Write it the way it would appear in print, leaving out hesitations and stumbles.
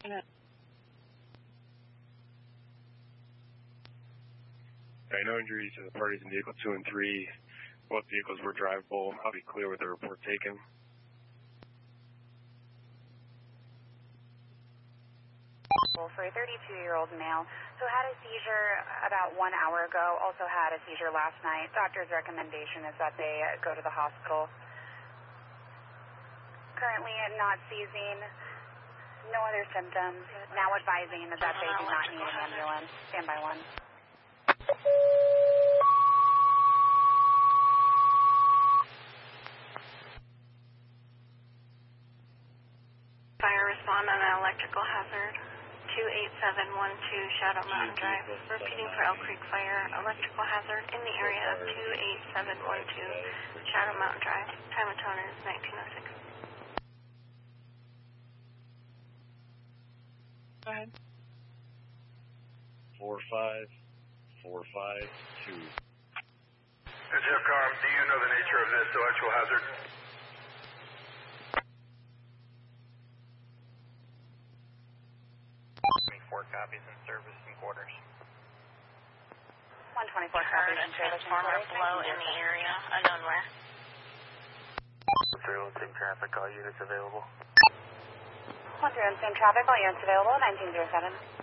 Alright, no injuries to the parties in vehicle 2 and 3. Both vehicles were drivable. I'll be clear with the report taken. For a 32-year-old male who had a seizure about 1 hour ago, also had a seizure last night. Doctor's recommendation is that they go to the hospital. Currently not seizing, no other symptoms. Now advising that they do not need an ambulance. Standby 1. Fire respond on an electrical hazard. 28712 Shadow Mountain Drive. Repeating for Elk Creek Fire. Electrical hazard in the area of 28712 Shadow Mountain Drive. Time of tone is 1906. Go ahead. 45452. It's FCOM. Do you know the nature of this electrical hazard? 4 copies in service and quarters. 124 copies in service and Transformer quarters. blow in the area. Unknown where. 3 same traffic, all units available. 1 same traffic, all units available, 1907.